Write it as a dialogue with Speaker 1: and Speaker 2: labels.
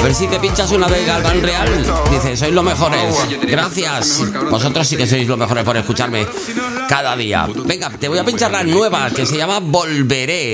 Speaker 1: ver si te pinchas una de Galván Real. Dice, sois los mejores. Gracias. Vosotros sí que sois los mejores por escucharme cada día. Venga, te voy a pinchar la nueva, que se llama Volveré.